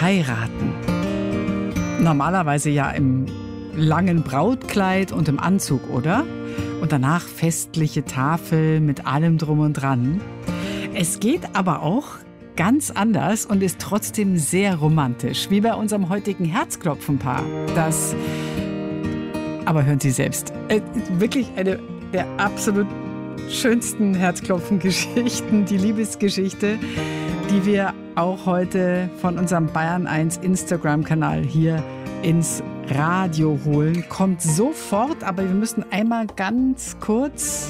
heiraten. Normalerweise ja im langen Brautkleid und im Anzug, oder? Und danach festliche Tafel mit allem drum und dran. Es geht aber auch ganz anders und ist trotzdem sehr romantisch, wie bei unserem heutigen Herzklopfenpaar. Aber hören Sie selbst, wirklich eine der absolut schönsten Herzklopfen-Geschichten, die Liebesgeschichte, die wir auch heute von unserem Bayern 1 Instagram-Kanal hier ins Radio holen. Kommt sofort, aber wir müssen einmal ganz kurz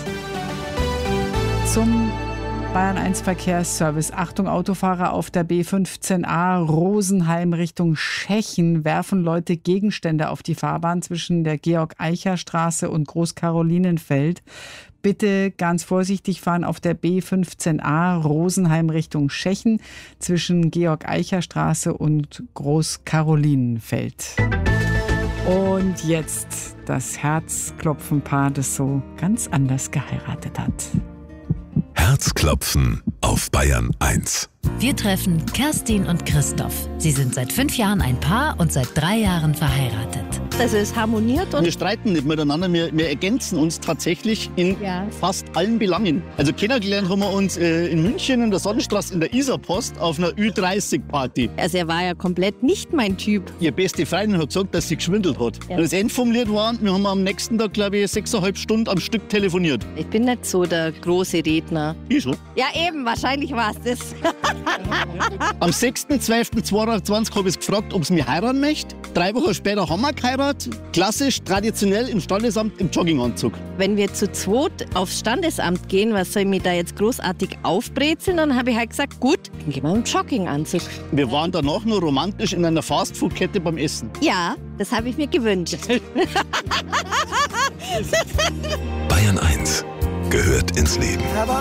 zum Bayern 1 Verkehrsservice. Achtung, Autofahrer auf der B15a Rosenheim Richtung Schechen werfen Leute Gegenstände auf die Fahrbahn zwischen der Georg-Eicher-Straße und Groß-Karolinenfeld. Bitte ganz vorsichtig fahren auf der B15a Rosenheim Richtung Schechen zwischen Georg-Eicher-Straße und Groß-Karolinenfeld. Und jetzt das Herzklopfenpaar, das so ganz anders geheiratet hat. Herzklopfen auf Bayern 1. Wir treffen Kerstin und Christoph. Sie sind seit 5 Jahren ein Paar und seit 3 Jahren verheiratet. Also es harmoniert und wir streiten nicht miteinander, wir ergänzen uns tatsächlich in fast allen Belangen. Also kennengelernt haben wir uns in München in der Sonnenstraße in der Isarpost auf einer Ü30-Party. Also er war ja komplett nicht mein Typ. Ihre beste Freundin hat gesagt, dass sie geschwindelt hat. Ja. Und das Ende vom Lied war, wir haben am nächsten Tag, glaube ich, 6,5 Stunden am Stück telefoniert. Ich bin nicht so der große Redner. Ich schon. Ja eben, wahrscheinlich war es das. Am 6.12.2022 habe ich gefragt, ob sie mich heiraten möchte. 3 Wochen später haben wir geheiratet. Klassisch, traditionell im Standesamt im Jogginganzug. Wenn wir zu zweit aufs Standesamt gehen, was soll ich mich da jetzt großartig aufbrezeln? Dann habe ich halt gesagt, gut, dann gehen wir im Jogginganzug. Wir waren danach nur romantisch in einer Fastfood-Kette beim Essen. Ja, das habe ich mir gewünscht. Bayern 1 gehört ins Leben.